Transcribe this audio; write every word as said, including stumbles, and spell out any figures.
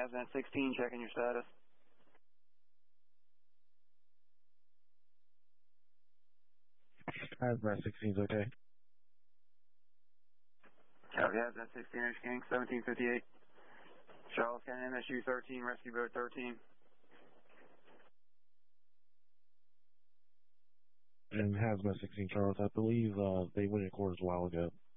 Hazmat sixteen, checking your status. Hazmat sixteen's okay. Copy, Hazmat sixteen, Edge King, seventeen fifty-eight. Charles County M S U thirteen, rescue boat thirteen. And Hazmat sixteen, Charles, I believe uh, they went in quarters a while ago.